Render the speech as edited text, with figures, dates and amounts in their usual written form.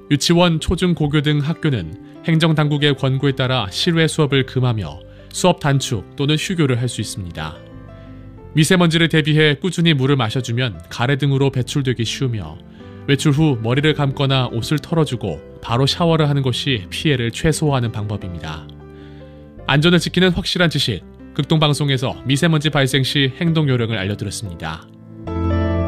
유치원, 초중, 고교 등 학교는 행정당국의 권고에 따라 실외 수업을 금하며 수업 단축 또는 휴교를 할 수 있습니다. 미세먼지를 대비해 꾸준히 물을 마셔주면 가래 등으로 배출되기 쉬우며 외출 후 머리를 감거나 옷을 털어주고 바로 샤워를 하는 것이 피해를 최소화하는 방법입니다. 안전을 지키는 확실한 지식, 극동방송에서 미세먼지 발생 시 행동 요령을 알려드렸습니다.